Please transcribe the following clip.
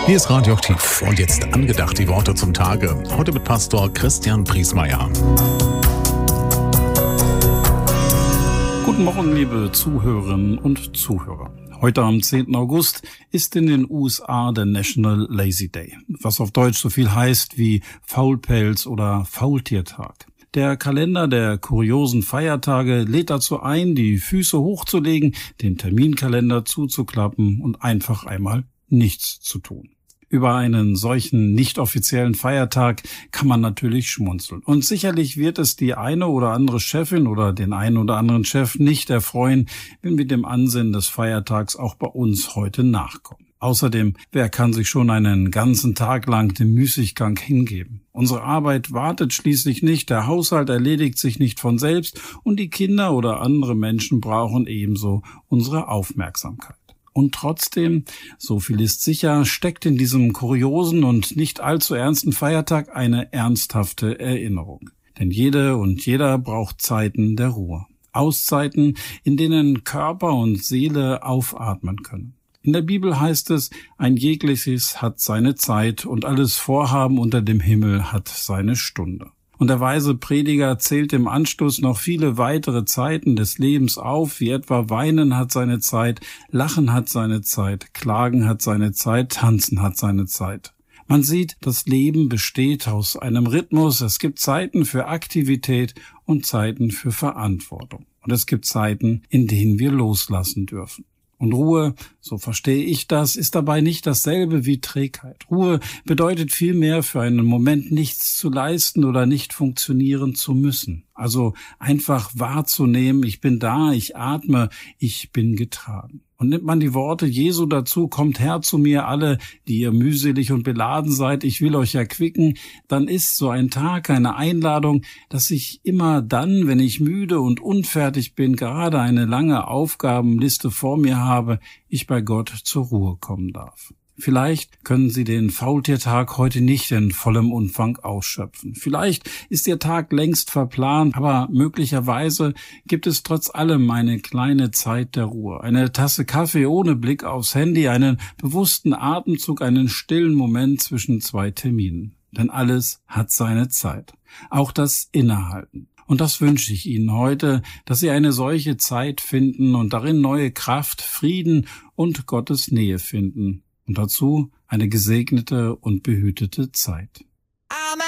Hier ist Radioaktiv und jetzt angedacht die Worte zum Tage. Heute mit Pastor Christian Priesmeier. Guten Morgen, liebe Zuhörerinnen und Zuhörer. Heute am 10. August ist in den USA der National Lazy Day, was auf Deutsch so viel heißt wie Faulpelz- oder Faultiertag. Der Kalender der kuriosen Feiertage lädt dazu ein, die Füße hochzulegen, den Terminkalender zuzuklappen und einfach einmal nichts zu tun. Über einen solchen nicht offiziellen Feiertag kann man natürlich schmunzeln. Und sicherlich wird es die eine oder andere Chefin oder den einen oder anderen Chef nicht erfreuen, wenn wir dem Ansinnen des Feiertags auch bei uns heute nachkommen. Außerdem, wer kann sich schon einen ganzen Tag lang dem Müßiggang hingeben? Unsere Arbeit wartet schließlich nicht, der Haushalt erledigt sich nicht von selbst und die Kinder oder andere Menschen brauchen ebenso unsere Aufmerksamkeit. Und trotzdem, so viel ist sicher, steckt in diesem kuriosen und nicht allzu ernsten Feiertag eine ernsthafte Erinnerung. Denn jede und jeder braucht Zeiten der Ruhe. Auszeiten, in denen Körper und Seele aufatmen können. In der Bibel heißt es, ein jegliches hat seine Zeit und alles Vorhaben unter dem Himmel hat seine Stunde. Und der weise Prediger zählt im Anschluss noch viele weitere Zeiten des Lebens auf, wie etwa Weinen hat seine Zeit, Lachen hat seine Zeit, Klagen hat seine Zeit, Tanzen hat seine Zeit. Man sieht, das Leben besteht aus einem Rhythmus. Es gibt Zeiten für Aktivität und Zeiten für Verantwortung. Und es gibt Zeiten, in denen wir loslassen dürfen. Und Ruhe, so verstehe ich das, ist dabei nicht dasselbe wie Trägheit. Ruhe bedeutet vielmehr für einen Moment nichts zu leisten oder nicht funktionieren zu müssen. Also einfach wahrzunehmen, ich bin da, ich atme, ich bin getragen. Und nimmt man die Worte Jesu dazu, kommt her zu mir alle, die ihr mühselig und beladen seid, ich will euch erquicken, dann ist so ein Tag eine Einladung, dass ich immer dann, wenn ich müde und unfertig bin, gerade eine lange Aufgabenliste vor mir habe, ich bei Gott zur Ruhe kommen darf. Vielleicht können Sie den Faultiertag heute nicht in vollem Umfang ausschöpfen. Vielleicht ist Ihr Tag längst verplant, aber möglicherweise gibt es trotz allem eine kleine Zeit der Ruhe. Eine Tasse Kaffee ohne Blick aufs Handy, einen bewussten Atemzug, einen stillen Moment zwischen zwei Terminen. Denn alles hat seine Zeit. Auch das Innehalten. Und das wünsche ich Ihnen heute, dass Sie eine solche Zeit finden und darin neue Kraft, Frieden und Gottes Nähe finden. Und dazu eine gesegnete und behütete Zeit.